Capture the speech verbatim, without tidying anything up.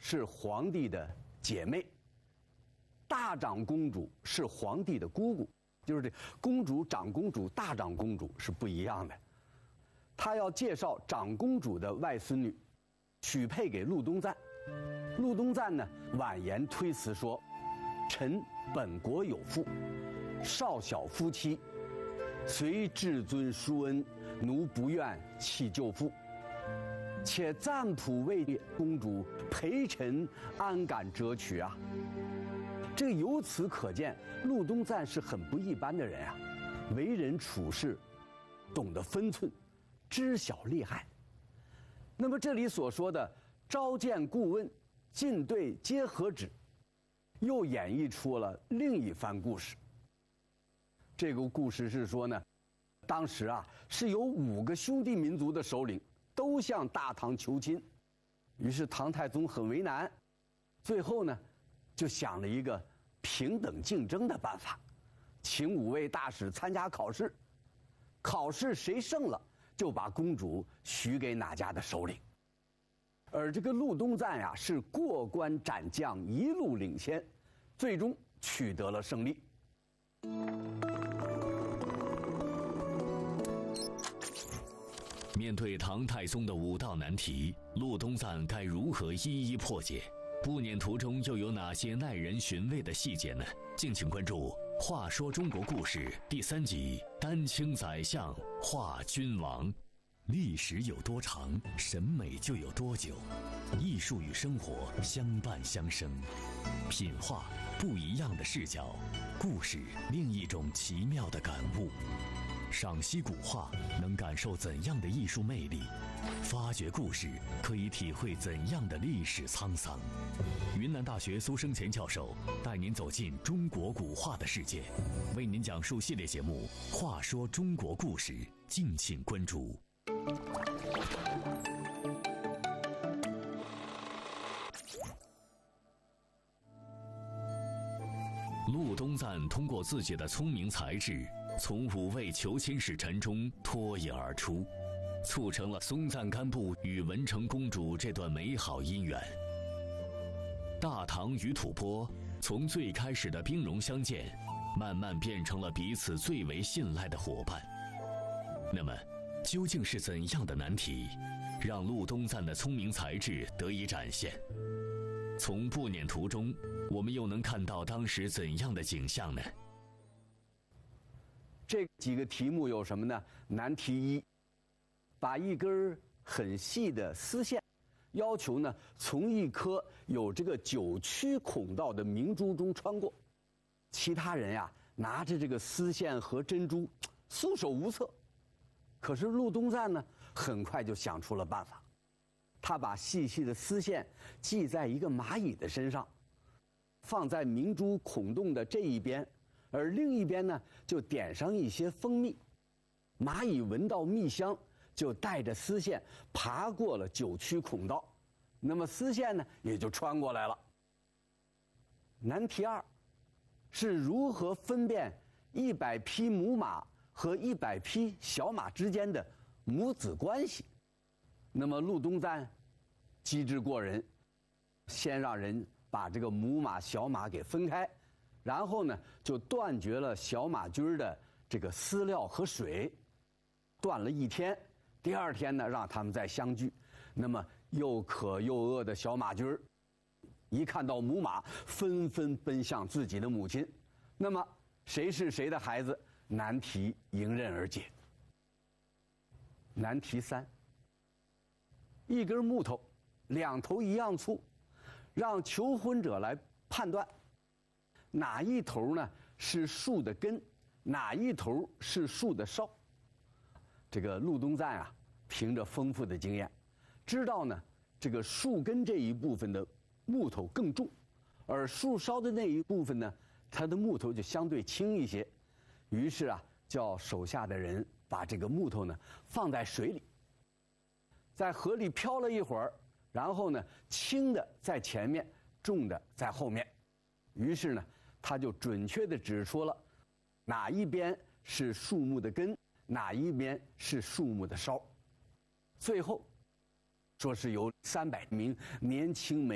是皇帝的姐妹，大长公主是皇帝的姑姑，就是这公主、长公主、大长公主是不一样的。他要介绍长公主的外孙女，许配给陆东赞。陆东赞呢，婉言推辞说：“臣本国有妇，少小夫妻，虽至尊叔恩，奴不愿弃旧妇。且赞普未列，公主陪臣，安敢折取啊？”这个由此可见，陆东赞是很不一般的人啊，为人处事懂得分寸，知晓利害。那么这里所说的召见顾问，进对接和旨，又演绎出了另一番故事。这个故事是说呢，当时啊是有五个兄弟民族的首领都向大唐求亲，于是唐太宗很为难，最后呢就想了一个平等竞争的办法，请五位大使参加考试，考试谁胜了，就把公主许给哪家的首领。而这个陆东赞呀，是过关斩将，一路领先，最终取得了胜利。 面对唐太宗的五道难题，陆东赞该如何一一破解？步辇图中又有哪些耐人寻味的细节呢？敬请关注《话说中国故事》第三集《丹青宰相画君王》。历史有多长，审美就有多久。艺术与生活相伴相生，品画不一样的视角，故事另一种奇妙的感悟。赏析古画能感受怎样的艺术魅力？发掘故事可以体会怎样的历史沧桑？云南大学苏生前教授带您走进中国古画的世界，为您讲述系列节目《话说中国故事》，敬请关注。陆东赞通过自己的聪明才智，从五位求亲使臣中脱颖而出，促成了松赞干布与文成公主这段美好姻缘。大唐与吐蕃从最开始的兵戎相见，慢慢变成了彼此最为信赖的伙伴。那么究竟是怎样的难题，让陆东赞的聪明才智得以展现？从步辇图中，我们又能看到当时怎样的景象呢？ 这几个题目有什么呢？难题一，把一根很细的丝线，要求呢从一颗有这个九曲孔道的明珠中穿过。其他人呀拿着这个丝线和珍珠，束手无策。可是陆东赞呢，很快就想出了办法。他把细细的丝线系在一个蚂蚁的身上，放在明珠孔洞的这一边，而另一边呢就点上一些蜂蜜。蚂蚁闻到蜜香，就带着丝线爬过了九曲孔道，那么丝线呢也就穿过来了。难题二是如何分辨一百匹母马和一百匹小马之间的母子关系。那么陆东赞机智过人，先让人把这个母马小马给分开，然后呢就断绝了小马驹的这个饲料和水，断了一天，第二天呢让他们再相聚。那么又渴又饿的小马驹一看到母马，纷纷奔向自己的母亲。那么谁是谁的孩子？难题迎刃而解。难题三，一根木头两头一样粗，让求婚者来判断哪一头呢是树的根，哪一头是树的梢。这个陆东赞啊，凭着丰富的经验，知道呢这个树根这一部分的木头更重，而树梢的那一部分呢，它的木头就相对轻一些。于是啊，叫手下的人把这个木头呢放在水里，在河里漂了一会儿，然后呢轻的在前面，重的在后面。于是呢他就准确地指出了哪一边是树木的根，哪一边是树木的梢。最后说是由三百名年轻美